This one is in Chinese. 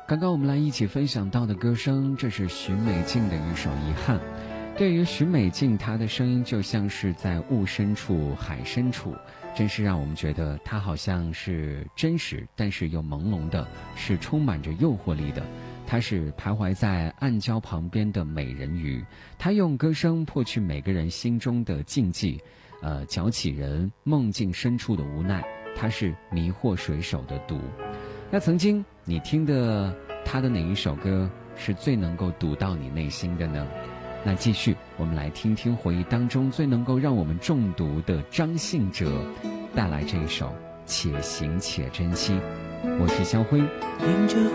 刚刚我们来一起分享到的歌声，这是许美静的一首《遗憾》。对于许美静，她的声音就像是在雾深处海深处，真是让我们觉得她好像是真实但是又朦胧的，是充满着诱惑力的。她是徘徊在暗礁旁边的美人鱼，她用歌声破去每个人心中的禁忌，搅起人梦境深处的无奈。她是迷惑水手的毒。那曾经你听的她的哪一首歌是最能够读到你内心的呢？那继续我们来听听回忆当中最能够让我们中毒的张信哲带来这一首且行且珍惜。我是肖辉。 沿着